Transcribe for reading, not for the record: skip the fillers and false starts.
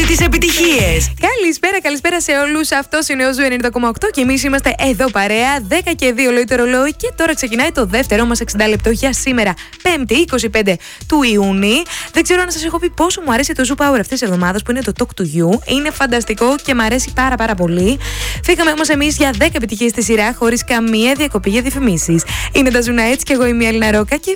Μοιράζει τις επιτυχίες. Καλησπέρα σε όλους. Αυτός είναι ο Ζου 90,8 και εμείς είμαστε εδώ παρέα. 10 και 2 λέει το ρολόι και τώρα ξεκινάει το δεύτερό μας 60 λεπτό για σήμερα, 5η 25 του Ιούνιου. Δεν ξέρω αν σας έχω πει πόσο μου αρέσει το Ζου Power αυτές τις εβδομάδες που είναι το Talk to You. Είναι φανταστικό και μου αρέσει πάρα πολύ. Φύγαμε όμως εμείς για 10 επιτυχίες στη σειρά χωρίς καμία διακοπή για διαφημίσεις. Είναι τα Ζου Nights και εγώ είμαι η Έλληνα Ρόκα και